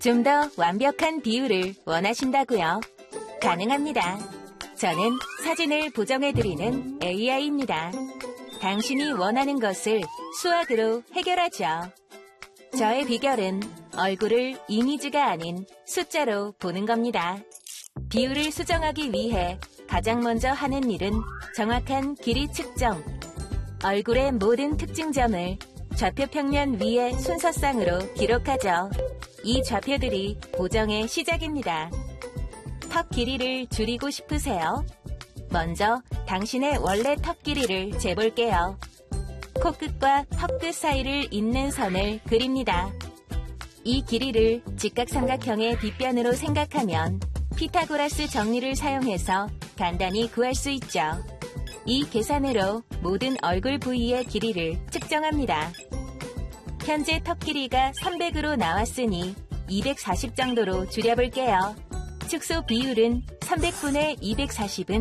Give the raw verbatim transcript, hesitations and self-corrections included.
좀 더 완벽한 비율을 원하신다고요? 가능합니다. 저는 사진을 보정해드리는 에이아이입니다. 당신이 원하는 것을 수학으로 해결하죠. 저의 비결은 얼굴을 이미지가 아닌 숫자로 보는 겁니다. 비율을 수정하기 위해 가장 먼저 하는 일은 정확한 길이 측정. 얼굴의 모든 특징점을 좌표 평면 위에 순서상으로 기록하죠. 이 좌표들이 보정의 시작입니다. 턱 길이를 줄이고 싶으세요? 먼저 당신의 원래 턱 길이를 재볼게요. 코끝과 턱끝 사이를 잇는 선을 그립니다. 이 길이를 직각삼각형의 빗변으로 생각하면 피타고라스 정리를 사용해서 간단히 구할 수 있죠. 이 계산으로 모든 얼굴 부위의 길이를 측정합니다. 현재 턱 길이가 삼백으로 나왔으니 이백사십 정도로 줄여볼게요. 축소 비율은 삼백분의 이백사십은